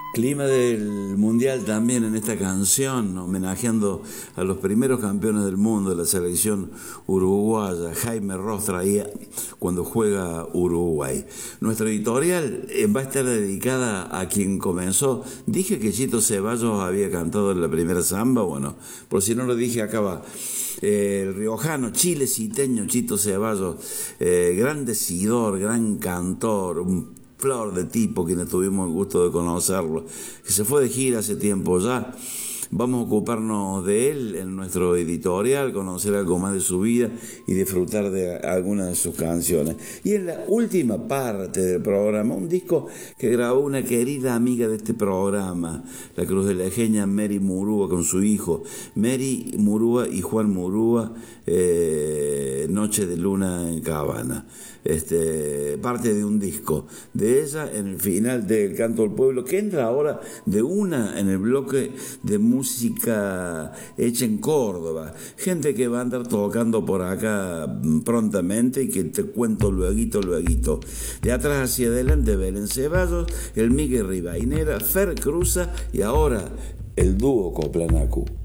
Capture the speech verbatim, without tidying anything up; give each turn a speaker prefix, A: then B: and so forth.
A: Clima del Mundial también en esta canción, homenajeando a los primeros campeones del mundo de la selección uruguaya. Jaime Ross traía cuando juega Uruguay. Nuestra editorial eh, va a estar dedicada a quien comenzó. Dije que Chito Ceballos había cantado en la primera samba, bueno, por si no lo dije, acá va. Eh, el riojano, chileciteño Chito Ceballos, eh, gran decidor, gran cantor, un flor de tipo, quienes tuvimos el gusto de conocerlo, que se fue de gira hace tiempo ya. Vamos a ocuparnos de él en nuestro editorial, conocer algo más de su vida y disfrutar de algunas de sus canciones. Y en la última parte del programa, un disco que grabó una querida amiga de este programa, la Cruz de la Ejeña, Mary Murúa, con su hijo. Mary Murúa y Juan Murúa, eh, Noche de Luna en Cabana. Este, parte de un disco de ella en el final del Canto del Pueblo, que entra ahora de una en el bloque de música hecha en Córdoba, gente que va a andar tocando por acá prontamente y que te cuento lueguito, lueguito. De atrás hacia adelante, Belén Ceballos, el Miguel Rivainera, Fer Cruza y ahora el dúo Coplanacu.